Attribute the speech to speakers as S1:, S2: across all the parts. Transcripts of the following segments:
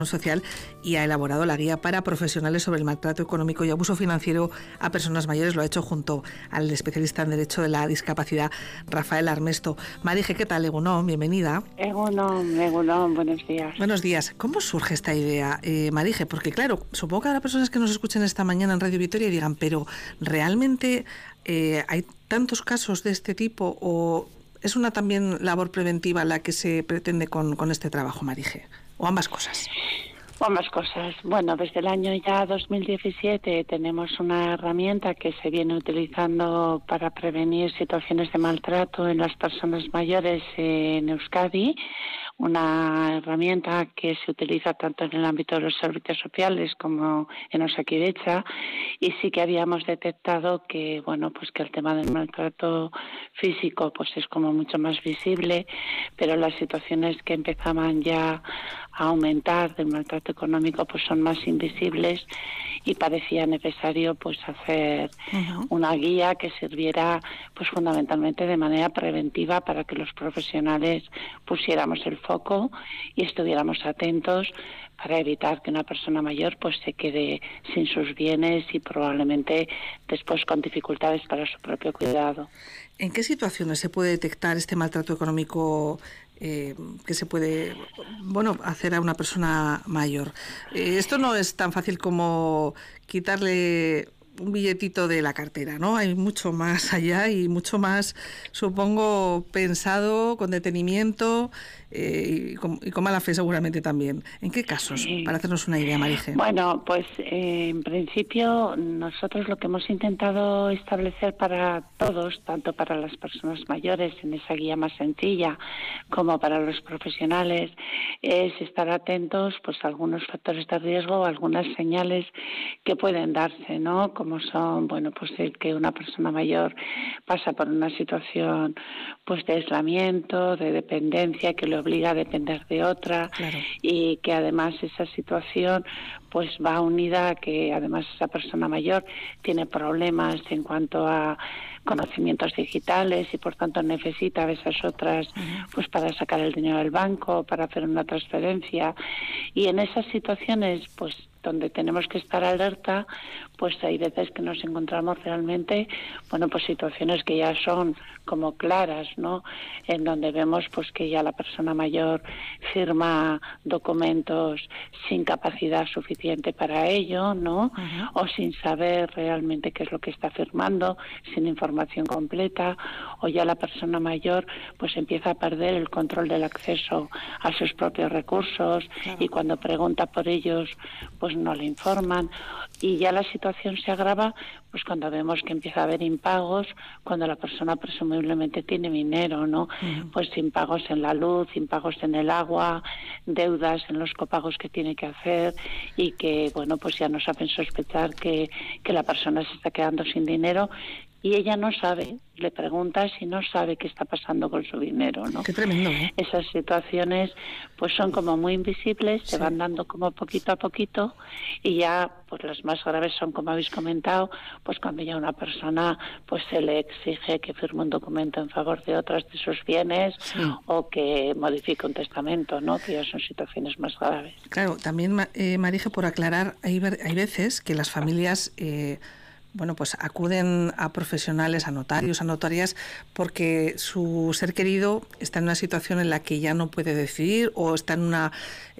S1: Social y ha elaborado la guía para profesionales sobre el maltrato económico y abuso financiero a personas mayores. Lo ha hecho junto al especialista en Derecho de la Discapacidad, Rafael Armesto. Marije, ¿qué tal? Egunon, bienvenida.
S2: Egunon, buenos días.
S1: Buenos días. ¿Cómo surge esta idea, Marije? Porque claro, supongo que habrá personas que nos escuchen esta mañana en Radio Vitoria y digan, pero ¿realmente hay tantos casos de este tipo o es una también labor preventiva la que se pretende con este trabajo, Marije? ¿O ambas cosas?
S2: Ambas cosas. Bueno, desde el año ya 2017 tenemos una herramienta que se viene utilizando para prevenir situaciones de maltrato en las personas mayores en Euskadi. Una herramienta que se utiliza tanto en el ámbito de los servicios sociales como en Osakidetza, y sí que habíamos detectado que que el tema del maltrato físico pues es como mucho más visible, pero las situaciones que empezaban ya a aumentar del maltrato económico pues son más invisibles, y parecía necesario pues hacer una guía que sirviera pues fundamentalmente de manera preventiva para que los profesionales pusiéramos el foco y estuviéramos atentos para evitar que una persona mayor pues se quede sin sus bienes y probablemente después con dificultades para su propio cuidado.
S1: ¿En qué situaciones se puede detectar este maltrato económico que se puede hacer a una persona mayor? Esto no es tan fácil como quitarle un billetito de la cartera, ¿no? Hay mucho más allá y mucho más, supongo, pensado, con detenimiento y con mala fe seguramente también. ¿En qué casos? Para hacernos una idea, Marije.
S2: Bueno, pues en principio nosotros lo que hemos intentado establecer para todos, tanto para las personas mayores en esa guía más sencilla como para los profesionales, es estar atentos pues a algunos factores de riesgo, algunas señales que pueden darse, ¿no? Como son, pues el que una persona mayor pasa por una situación pues de aislamiento, de dependencia, que le obliga a depender de otra, claro, y que además esa situación pues va unida a que además esa persona mayor tiene problemas en cuanto a conocimientos digitales y por tanto necesita a esas otras pues para sacar el dinero del banco, para hacer una transferencia, y en esas situaciones pues donde tenemos que estar alerta, pues hay veces que nos encontramos realmente, pues situaciones que ya son como claras, ¿no? En donde vemos pues que ya la persona mayor firma documentos sin capacidad suficiente para ello, ¿no? O sin saber realmente qué es lo que está firmando, sin información completa, o ya la persona mayor pues empieza a perder el control del acceso a sus propios recursos, y cuando pregunta por ellos pues no le informan, y ya la situación se agrava pues cuando vemos que empieza a haber impagos, cuando la persona presumiblemente tiene dinero, ¿no? Pues impagos en la luz, impagos en el agua, deudas en los copagos que tiene que hacer, y que pues ya nos hacen sospechar que la persona se está quedando sin dinero, y ella no sabe, le preguntas y no sabe qué está pasando con su dinero, ¿no?
S1: Qué tremendo, ¿eh?
S2: Esas situaciones pues son como muy invisibles, se van dando como poquito a poquito, y ya pues las más graves son, como habéis comentado, pues cuando ya una persona pues se le exige que firme un documento en favor de otras de sus bienes, o que modifique un testamento, ¿no? Que ya son situaciones más graves.
S1: Claro, también, Marije, por aclarar, hay veces que las familias pues acuden a profesionales, a notarios, a notarias, porque su ser querido está en una situación en la que ya no puede decidir, o está en una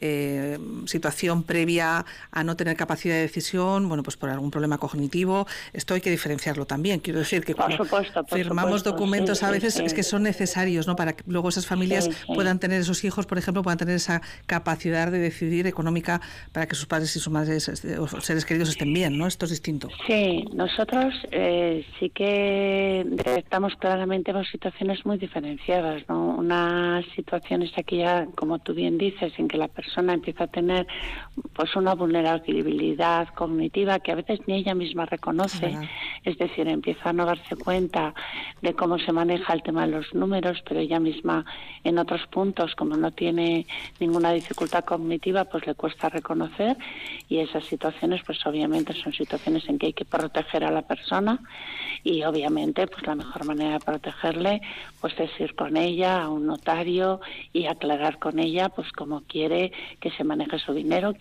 S1: situación previa a no tener capacidad de decisión, pues por algún problema cognitivo. Esto hay que diferenciarlo también. Quiero decir que cuando firmamos documentos a veces es que son necesarios, ¿no? Para que luego esas familias puedan tener, esos hijos, por ejemplo, puedan tener esa capacidad de decidir económica para que sus padres y sus madres o seres queridos estén bien, ¿no? Esto es distinto.
S2: Sí, nosotros sí que detectamos claramente dos situaciones muy diferenciadas, ¿no? Una situación es aquella, como tú bien dices, en que la persona empieza a tener pues una vulnerabilidad cognitiva que a veces ni ella misma reconoce, es decir, empieza a no darse cuenta de cómo se maneja el tema de los números, pero ella misma en otros puntos, como no tiene ninguna dificultad cognitiva, pues le cuesta reconocer, y esas situaciones pues obviamente son situaciones en que hay que proteger a la persona, y obviamente pues la mejor manera de protegerle pues es ir con ella a un notario y aclarar con ella pues cómo quiere que se maneje su dinero,